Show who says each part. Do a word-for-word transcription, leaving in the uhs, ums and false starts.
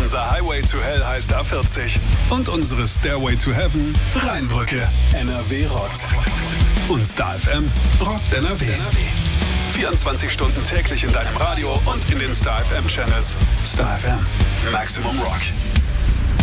Speaker 1: Unser Highway to Hell heißt A vierzig. Und unsere Stairway to Heaven, Rheinbrücke. N R W rockt. Und Star F M rockt N R W. vierundzwanzig Stunden täglich in deinem Radio und in den Star F M Channels. Star F M. Maximum Rock.